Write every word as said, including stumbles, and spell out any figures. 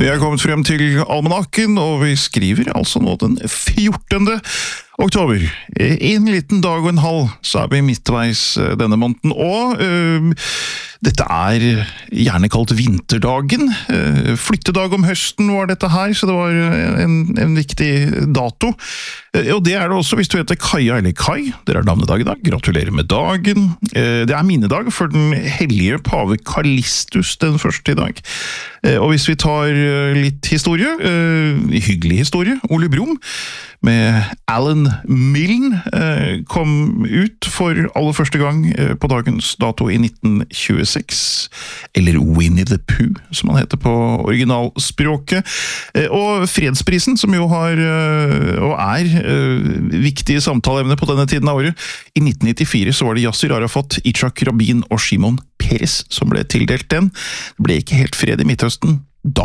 Vi er kommet frem til almanakken, og vi skriver altså nå den fjortende oktober. En liten dag og en halv, så er vi midtveis denne måneden, og øh, dette er gjerne kalt vinterdagen. Øh, flyttedag om høsten var dette her, så det var en, en viktig dato. Øh, og det er det også hvis du heter Kaja eller Kai. Dere er navnedag i dag. Gratulerer med dagen. Øh, det er minnedag for den hellige pave Callistus den første i dag. Øh, og hvis vi tar litt historie, øh, hyggelig historie, Ole Brumm, med Alan Milne eh, kom ut for aller første gang eh, på dagens dato i nitten tjueseks, eller Winnie the Pooh, som han heter på originalspråket. Eh, og fredsprisen, som jo har, eh, og er, eh, viktige samtaleemne på denne tiden av året. I nitten nittifire så var det Yasser Arafat, Itzhak Rabin og Shimon Peres som ble tildelt den. Det ble ikke helt fred i Midtøsten da.